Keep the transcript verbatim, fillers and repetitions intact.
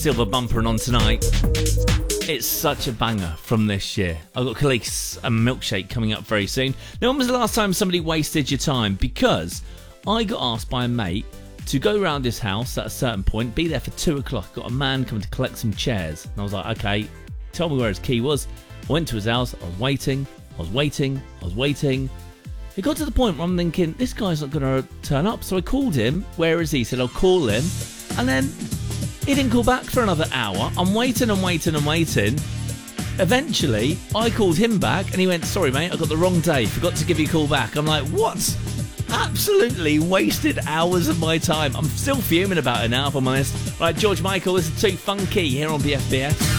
silver bumpering on tonight. It's such a banger from this year. I've got Khalees and Milkshake coming up very soon. Now, when was the last time somebody wasted your time? Because I got asked by a mate to go around his house at a certain point, be there for two o'clock. Got a man coming to collect some chairs. And I was like, okay, tell me where his key was. I went to his house. I was waiting. I was waiting. I was waiting. It got to the point where I'm thinking, this guy's not going to turn up. So I called him. Where is he? He said, I'll call him. And then he didn't call back for another hour. I'm waiting and waiting and waiting. Eventually, I called him back and he went, sorry, mate, I got the wrong day. Forgot to give you a call back. I'm like, what? Absolutely wasted hours of my time. I'm still fuming about it now, if I'm honest. Right, George Michael, this is Too Funky here on B F B S.